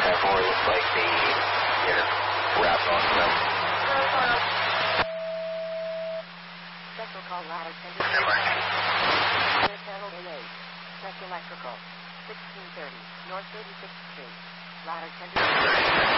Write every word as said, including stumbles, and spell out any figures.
Definitely looks like the air wrapped onto them. Special call ladder ten. Air channel A eight. Special electrical. sixteen thirty. North thirty-sixth Street. Ladder ten.